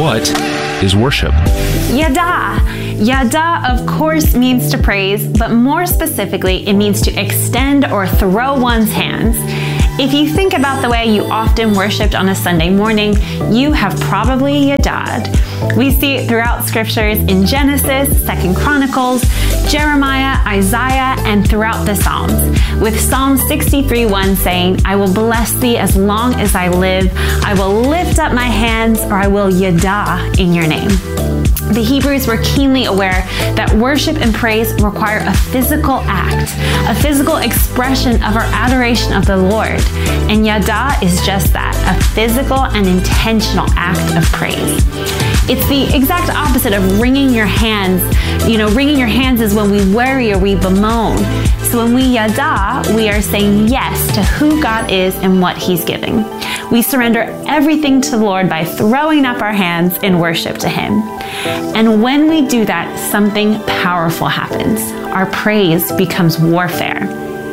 What is worship? Yada. Yada, of course, means to praise, but more specifically, it means to extend or throw one's hands. If you think about the way you often worshiped on a Sunday morning, you have probably yada'd. We see it throughout scriptures in Genesis, 2 Chronicles, Jeremiah, Isaiah, and throughout the Psalms, with Psalm 63:1 saying, I will bless thee as long as I live. I will lift up my hands, or I will yada in your name. The Hebrews were keenly aware that worship and praise require a physical act, a physical expression of our adoration of the Lord. And yada is just that, a physical and intentional act of praise. It's the exact opposite of wringing your hands. Wringing your hands is when we worry or we bemoan. So when we yada, we are saying yes to who God is and what He's giving. We surrender everything to the Lord by throwing up our hands in worship to Him. And when we do that, something powerful happens. Our praise becomes warfare.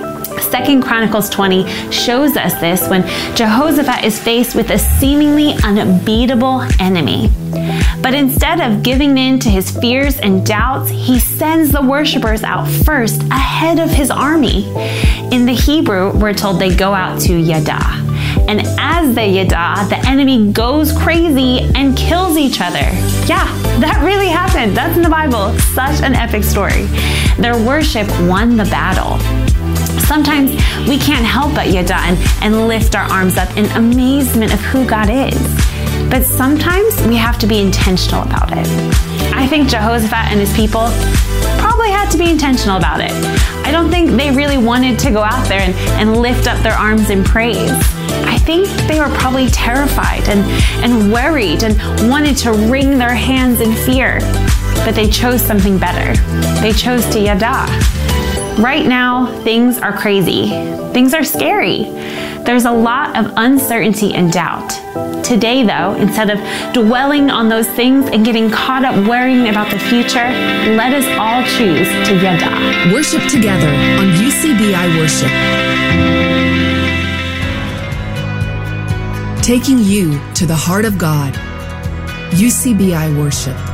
2 Chronicles 20 shows us this when Jehoshaphat is faced with a seemingly unbeatable enemy. But instead of giving in to his fears and doubts, he sends the worshipers out first ahead of his army. In the Hebrew, we're told they go out to yada. And as they yada, the enemy goes crazy and kills each other. Yeah, that really happened. That's in the Bible. Such an epic story. Their worship won the battle. Sometimes we can't help but yada and lift our arms up in amazement of who God is. But sometimes we have to be intentional about it. I think Jehoshaphat and his people probably had to be intentional about it. I don't think they really wanted to go out there and lift up their arms in praise. I think they were probably terrified and worried and wanted to wring their hands in fear. But they chose something better. They chose to yada. Right now, things are crazy. Things are scary. There's a lot of uncertainty and doubt. Today, though, instead of dwelling on those things and getting caught up worrying about the future, let us all choose to yada. Worship together on UCBI Worship. Taking you to the heart of God. UCBI Worship.